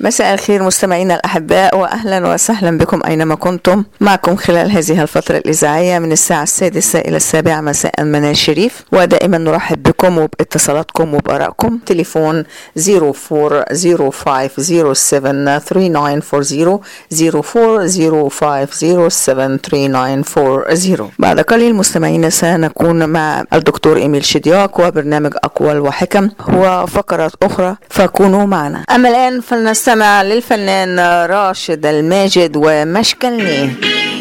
مساء الخير مستمعينا الأحباء، وأهلا وسهلا بكم أينما كنتم. معكم خلال هذه الفترة الإذاعية من الساعة 6 إلى 7 مساء منال شريف، ودائما نرحب بكم وباتصالاتكم وبآرائكم. تليفون 0405073940 0405073940. بعد قليل مستمعينا سنكون مع الدكتور إيميل شدياك وبرنامج أقوال وحكم وفقرات أخرى، فكونوا معنا. أما الآن فلنستمع للفنان راشد الماجد ومشكلني.